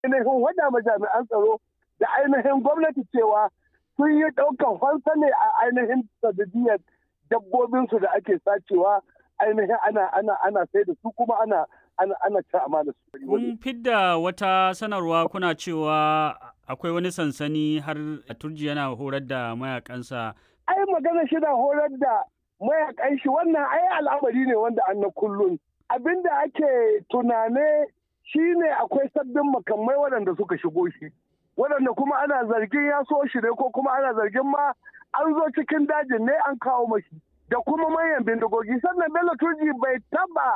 ainihin wada ma jami'an tsaro da ainihin gwamnati cewa sun yi ɗaukan fansa ne a ainihin sanadiyar dabbobinsu da ake sacewa ainihin ana sai da su kuma ana ci amana su. Kun fidda wata sanarwa kuna cewa akwai wani sansani har a Turji yana horar da mayakansa. Ai magana shi na horar da mayakan shi wannan ai al'amari ne wanda an na kullum. Abinda ake tunane shine akwai sabbin makamai waɗanda suka shigo shi. Waɗanda kuma ana zargin ya so shi ne ko kuma ana zargin ma an zo cikin dajin ne an kawo mashi. Da kuma manyan bindigogi sannan Bello Turji bai taba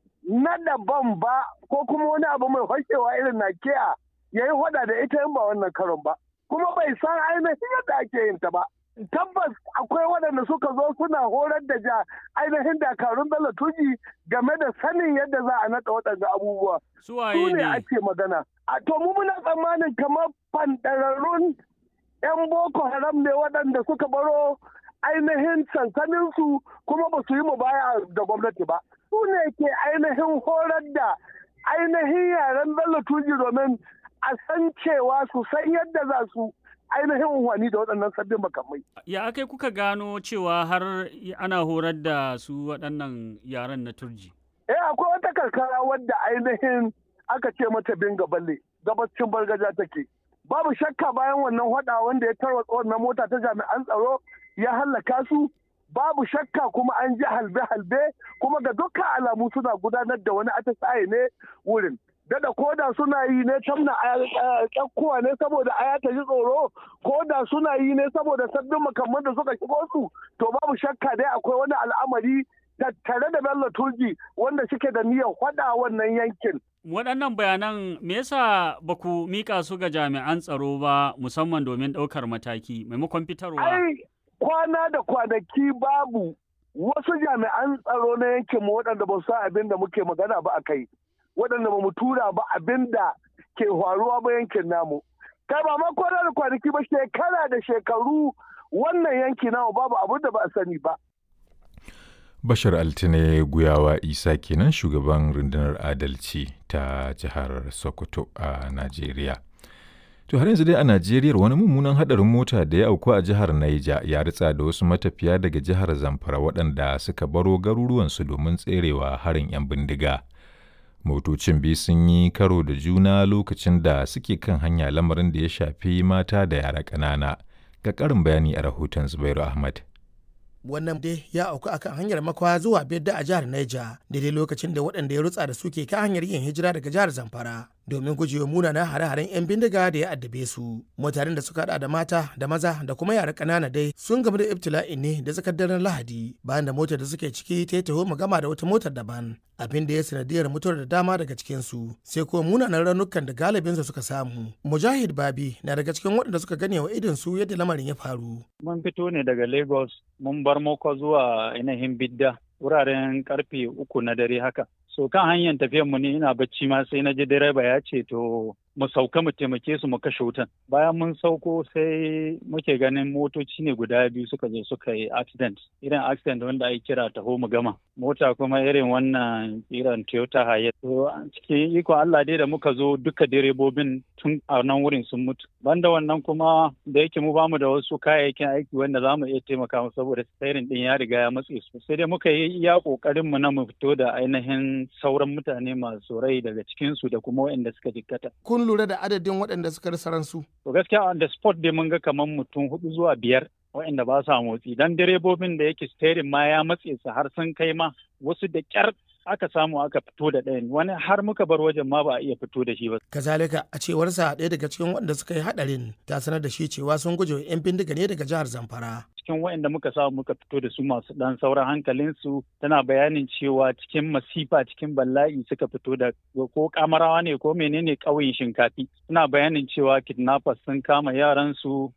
nada bam ba ko kuma wani abu mai fashewa irin nakiya ya yi hada da ita in ba wannan karon ba kuma bai san ainihin yadda ake yin ta ba. Tabbas akwai waɗanda suka zo suna horar da ainihin dakarun Bello Turji game da sanin yadda za a naɗa waɗanda abubuwa. Su ne ake magana. To mu muna tsammanin kamar fanɗararrun 'yan Boko Haram ne waɗanda suka baro ainihin sansaninsu kuma ba su yi mubaya da gwamnati ba. Su ne ke ainihin horar da ainihin yaren Bello Turji domin a san cewa su san yadda za su ainihin unhwani da waɗannan sabbin makamai. Ya akai kuka gano cewa har ana horar da su waɗannan yaren na Turji? Akwai wata karkara wadda ainihin aka ce mata Binga Balle, gabacin Bargaja take. Babu shakka bayan wannan hada wanda ya tarwatsa wannan mota ta jami'an tsaro ya hallaka su, babu shakka kuma an ji halbe-halbe kuma ga dukkan alamu suna gudanar da wani atisaye ne wurin. Dada koda suna yi ne tamna kyakkuwa ne saboda aya ta ji tsoro, koda suna yi ne saboda sabbin makamman da suka shigo su, to babu shakka dai akwai wani al'amari tattare da Bello Turji wanda suke da niyyar hada wannan yankin. Waɗannan bayanan me yasa ba ku mika su ga jami'an tsaro ba musamman domin ɗaukar mataki maimakon fitarwa? Ai kwana da kwanaki babu wasu jami'an tsaro na yankin mu waɗanda ba su abin da muke magana ba a kai. Waɗanda ba mu tura ba abin da ke faruwa ba yankin namu. Kai ba ma kwana da kwanaki ba shekara da shekaru wannan yanki namu babu abin da ba a sani ba. Bashar Altine Guyawa Isa kenan shugaban rundunar adalci ta jihar Sokoto a Najeriya. To har yanzu dai a Najeriya wani mummunan hadarin mota da ya auku a jihar Naija ya ritsa da wasu matafiya daga jihar Zamfara waɗanda suka baro garuruwansu domin tserewa harin 'yan bindiga. Motocin biyu sun yi karo da juna lokacin da suke kan hanya lamarin da ya shafi mata da yara ƙanana. Ga ƙarin bayani a rahoton Zubairu Ahmad. Wannan dai ya auku akan hanyar Makwa zuwa Bedda a jihar Niger daidai lokacin da waɗanda ya rutsa da su ke kan hanyar yin hijira daga jihar Zamfara domin gujewa munanan hare-haren 'yan bindiga da ya addabe su. Mutanen da suka hada da mata da maza da kuma yara ƙanana dai sun gamu da ibtila'i ne da tsakar daren Lahadi bayan da motar da suke ciki ta yi taho magama da wata motar daban. Abin da ya sanadiyar mutuwar da dama daga cikinsu sai kuma munanan raunukan da galibinsu suka samu. Mujahid Babi na daga cikin waɗanda suka gane wa idon su yadda lamarin ya faru. Mun fito ne daga Lagos mun bar Moko zuwa ainihin Bidda wuraren karfe 3 na dare haka. So kan hanyar tafiyar mu ne ina bacci ma sai na ji direba ya ce to mu sauka mu taimake su mu kashe wutan. Bayan mun sauko sai muke ganin motoci ne guda biyu suka je suka yi accident. Irin accident wanda ake kira taho mu gama. Mota kuma irin wannan irin Toyota Hiace. To cikin iko Allah dai da muka zo duka direbobin tun a nan wurin sun mutu. Banda wannan kuma da yake mu bamu da wasu kayayyakin aiki wanda za mu iya taimaka mu saboda steering din ya riga ya matse su. Sai dai muka yi iya kokarin mu na mu fito da ainihin sauran mutane masu rai daga cikin su da kuma waɗanda suka jikkata. Kun lura da adadin waɗanda suka rasa ransu? To gaskiya on the spot dai mun ga kamar mutum 4 zuwa 5 waɗanda ba sa motsi. Dan direbobin da yake steering ma ya matse su har sun kai ma wasu da kyar aka samu aka fito da ɗayan wani har muka bar wajen ma ba a iya fito da shi ba. Kazalika a cewarsa ɗaya daga cikin waɗanda suka yi haɗarin ta sanar da shi cewa sun guje wa 'yan bindiga ne daga jihar Zamfara. Cikin waɗanda muka samu muka fito da su masu ɗan sauran hankalinsu tana bayanin cewa cikin masifa cikin bala'i suka fito da ko kamarawa ne ko menene ƙauyen Shinkafi. Suna bayanin cewa kidnappers sun kama yaransu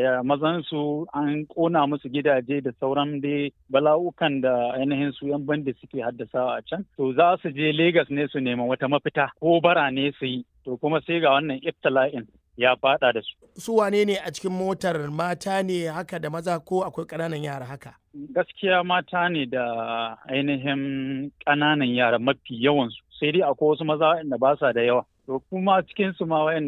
mazansu an ƙona musu gidaje da sauran dai bala'ukan da ainihin su 'yan bandi suke haddasawa a can. To za su je Legas ne su nema wata mafita ko bara ne su yi. To kuma sai ga wannan ibtila'in ya fada da su. Su wane ne a cikin motar, mata ne haka da maza ko akwai ƙananan yara haka? Gaskiya mata ne da ainihin ƙananan yara mafi yawansu. Sai dai akwai wasu maza da ba sa da yawa. to kuma cikin su ma